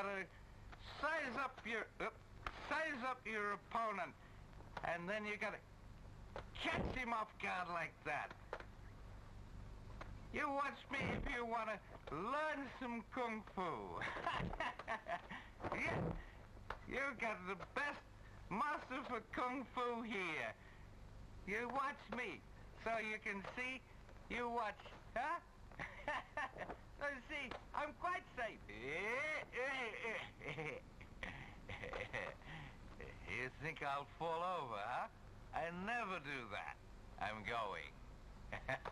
gotta size up your opponent, and then you gotta catch him off guard like that. You watch me if you want to learn some kung fu. You got the best master for kung fu here. You watch me, so you can see. You watch, huh? So you see, I'm quite safe. You think I'll fall over, huh? I never do that. I'm going.